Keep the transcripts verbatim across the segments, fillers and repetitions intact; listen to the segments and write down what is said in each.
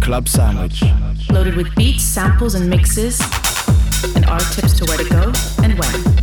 Club Sandwich. Loaded with beats, samples and mixes and our tips to where to go and when.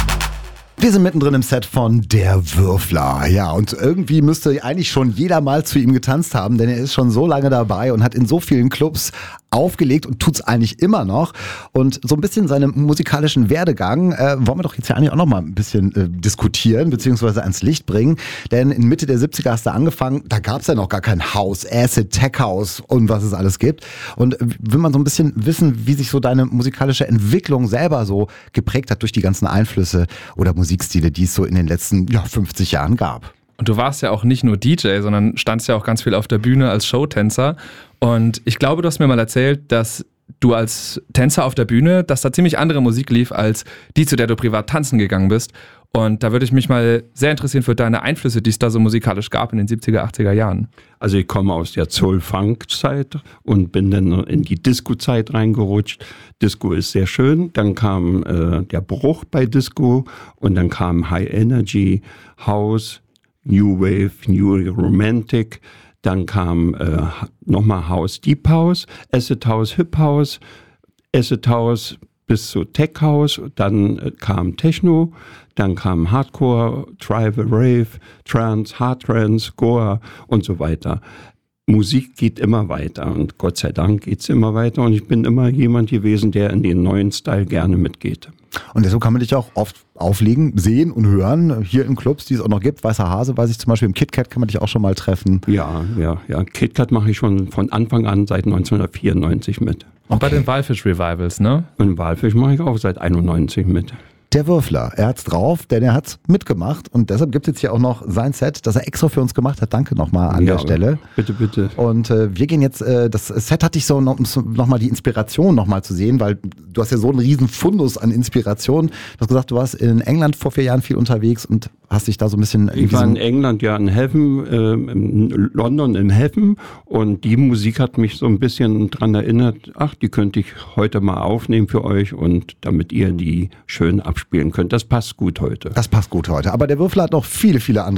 Wir sind mittendrin im Set von Der Würfler. Ja, und irgendwie müsste eigentlich schon jeder mal zu ihm getanzt haben, denn er ist schon so lange dabei und hat in so vielen Clubs aufgelegt und tut's eigentlich immer noch. Und so ein bisschen seinen musikalischen Werdegang äh, wollen wir doch jetzt ja eigentlich auch noch mal ein bisschen äh, diskutieren, beziehungsweise ans Licht bringen. Denn in Mitte der siebziger hast du angefangen, da gab's ja noch gar kein House, Acid, Tech House und was es alles gibt. Und äh, will man so ein bisschen wissen, wie sich so deine musikalische Entwicklung selber so geprägt hat durch die ganzen Einflüsse oder Musikstile, die es so in den letzten ja, fünfzig Jahren gab. Und du warst ja auch nicht nur D J, sondern standst ja auch ganz viel auf der Bühne als Showtänzer. Und ich glaube, du hast mir mal erzählt, dass du als Tänzer auf der Bühne, dass da ziemlich andere Musik lief als die, zu der du privat tanzen gegangen bist. Und da würde ich mich mal sehr interessieren für deine Einflüsse, die es da so musikalisch gab in den siebziger, achtziger Jahren. Also ich komme aus der Soul-Funk-Zeit und bin dann in die Disco-Zeit reingerutscht. Disco ist sehr schön. Dann kam äh, der Bruch bei Disco und dann kam High Energy, House, New Wave, New Romantic. Dann kam äh, nochmal House, Deep House, Acid House, Hip House, Acid House bis zu Tech House. Dann äh, kam Techno, dann kam Hardcore, Tribal Rave, Trance, Hard Trance, Goa und so weiter. Musik geht immer weiter und Gott sei Dank geht es immer weiter und ich bin immer jemand gewesen, der in den neuen Style gerne mitgeht. Und deshalb kann man dich auch oft auflegen, sehen und hören, hier in Clubs, die es auch noch gibt. Weißer Hase, weiß ich zum Beispiel, im KitKat kann man dich auch schon mal treffen. Ja, ja, ja. KitKat mache ich schon von Anfang an seit neunzehnhundertvierundneunzig mit. Und okay. Bei den Walfisch-Revivals, ne? Und Walfisch mache ich auch seit einundneunzig mit. Der Würfler, er hat's drauf, denn er hat's mitgemacht und deshalb gibt es jetzt hier auch noch sein Set, das er extra für uns gemacht hat. Danke nochmal an ja, der Stelle. Bitte, bitte. Und äh, wir gehen jetzt, äh, das Set hatte ich so noch, noch mal die Inspiration nochmal zu sehen, weil du hast ja so einen riesen Fundus an Inspiration. Du hast gesagt, du warst in England vor vier Jahren viel unterwegs und hast dich da so ein bisschen... Ich war in England, ja, in Heaven, äh, in London in Heaven und die Musik hat mich so ein bisschen dran erinnert, ach, die könnte ich heute mal aufnehmen für euch und damit ihr die schön abspielen könnt. Das passt gut heute. Das passt gut heute. Aber der Würfler hat noch viele, viele andere